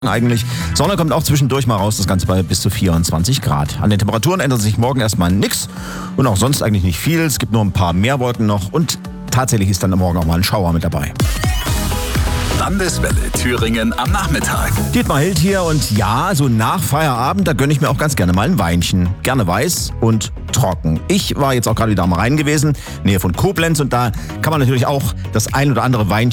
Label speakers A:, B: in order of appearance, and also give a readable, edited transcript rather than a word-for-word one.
A: Eigentlich. Sonne kommt auch zwischendurch mal raus, das Ganze bei bis zu 24 Grad. An den Temperaturen ändert sich morgen erstmal nichts und auch sonst eigentlich nicht viel. Es gibt nur ein paar Meerwolken noch und tatsächlich ist dann morgen auch mal ein Schauer mit dabei.
B: Landeswelle Thüringen am Nachmittag.
A: Dietmar Hild hier und ja, so nach Feierabend, da gönne ich mir auch ganz gerne mal ein Weinchen. Gerne weiß und trocken. Ich war jetzt auch gerade wieder am Rhein gewesen, Nähe von Koblenz, und da kann man natürlich auch das ein oder andere Weinchen